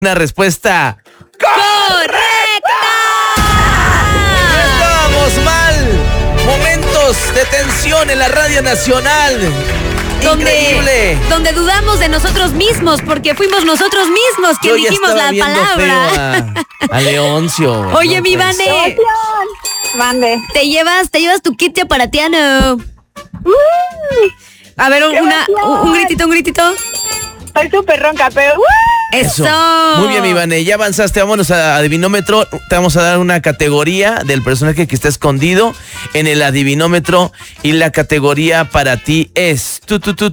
Una respuesta ¡correcta! ¡Estábamos mal! Momentos de tensión en la Radio Nacional. Increíble. Donde dudamos de nosotros mismos, porque fuimos nosotros mismos quien Yo ya dijimos estaba la viendo palabra. feo a Leoncio. Oye, No mi puede Vane, ser. Mande. te llevas tu kit de aparatiano. A ver, ¡Qué emoción! un gritito. Estoy súper ronca, pero... Eso. Muy bien, mi Vane, ya avanzaste, vámonos a Adivinómetro. Te vamos a dar una categoría del personaje que está escondido en el Adivinómetro. Y la categoría para ti es...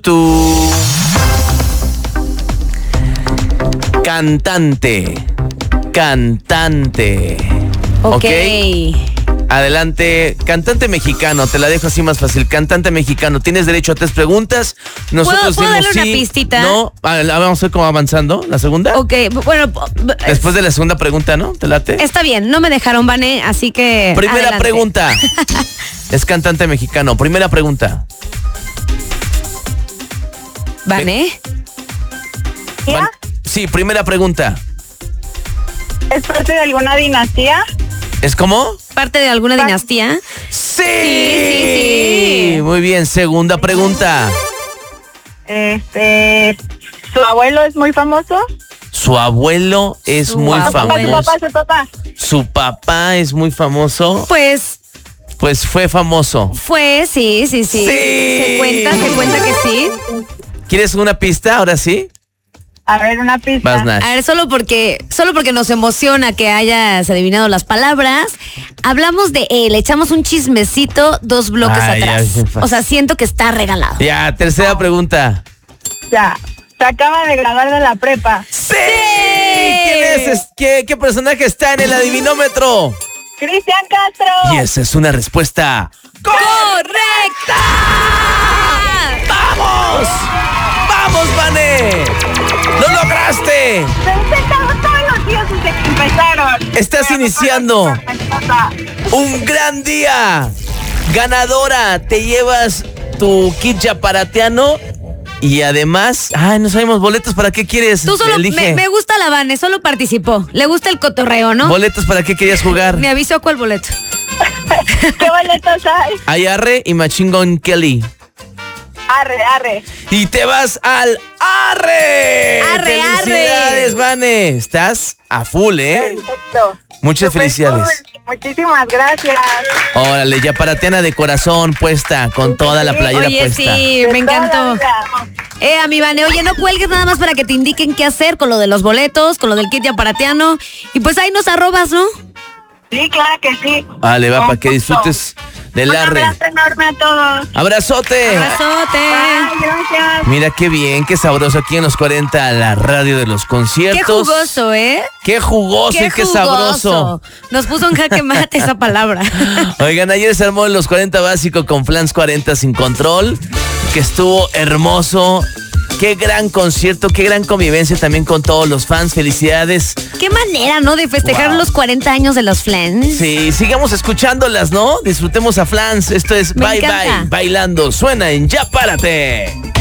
Cantante. Ok. Adelante, cantante mexicano, te la dejo así más fácil. Cantante mexicano, tienes derecho a 3 preguntas. Nosotros ¿Puedo decimos darle una sí, pistita? no. Vamos a ver cómo va avanzando. ¿La segunda? Ok, bueno. Después de la segunda pregunta, ¿no? ¿Te late? Está bien, no me dejaron, Vane, así que. Primera adelante. pregunta. Es cantante mexicano. Primera pregunta. ¿Vane? ¿Ya? Sí, primera pregunta. ¿Es parte de alguna dinastía? ¿Es cómo? ¿Parte de alguna dinastía? ¡Sí! Sí. Muy bien, segunda pregunta. ¿Su abuelo es muy famoso? Su abuelo es Su muy abuelo. famoso. Su papá. Su papá es muy famoso. Pues Fue famoso. fue, sí. Sí. Se cuenta que sí. ¿Quieres una pista? Ahora sí. A ver, una pista. Vas, Nash. A ver, solo porque nos emociona que hayas adivinado las palabras, hablamos de él, echamos un chismecito 2 bloques Ay, atrás. ay, qué fácil. O sea, siento que está regalado. Ya, tercera pregunta. Ya. Se acaba de graduar de la prepa. ¡Sí! ¿Quién es? ¿Qué personaje está en el adivinómetro? ¡Cristian Castro! Y esa es una respuesta ¡Correcta! ¡Vamos! ¡Vamos, Vane! ¡Lo lograste! Se he intentado todos los días desde que empezaron. Estás iniciando un gran día. Ganadora, te llevas tu kit yaparateano y además, no sabemos boletos, ¿para qué quieres? Tú solo, Elige. me gusta la Vane, solo participó. Le gusta el cotorreo, ¿no? ¿Boletos para qué querías jugar? Me avisó cuál boleto. ¿Qué boletos hay? Hay Arre y Machine Gun Kelly. Arre. Y te vas al Arre. Arre, ¡Felicidades, Vane! Estás a full, ¿eh? Perfecto. Muchas Súper felicidades. cool. Muchísimas gracias. Órale, yaparateana de corazón puesta, con toda la playera Oye, puesta. sí, me De toda la encantó. vida. A mi Vane, oye, no cuelgues nada más para que te indiquen qué hacer con lo de los boletos, con lo del kit de aparatiano. Y pues ahí nos arrobas, ¿no? Sí, claro que sí. Vale, va, Con para que gusto. disfrutes del Un Arre. abrazo enorme a todos. ¡Abrazote! Abrazote. Ay, gracias. Mira qué bien, qué sabroso aquí en los 40, la radio de los conciertos. Qué jugoso, ¿eh? Qué jugoso y qué sabroso. Nos puso en jaque mate esa palabra. Oigan, ayer se armó en los 40 básico con Flans 40 sin control, que estuvo hermoso. Qué gran concierto, qué gran convivencia también con todos los fans. Felicidades. Qué manera, ¿no? De festejar Wow. los 40 años de los Flans. Sí, sigamos escuchándolas, ¿no? Disfrutemos a Flans. Esto es Me Bye encanta. Bye, bailando. Suena en Ya Párate.